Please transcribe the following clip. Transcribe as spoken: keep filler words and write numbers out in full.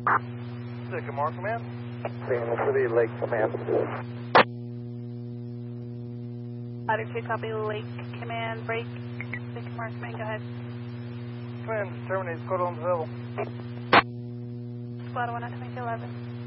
Sycamore Command. Signal City, Lake Command. Ladder two, copy, Lake Command, break. Sycamore Command, go ahead. Command, terminate, code on available. Squad one, twenty-two eleven.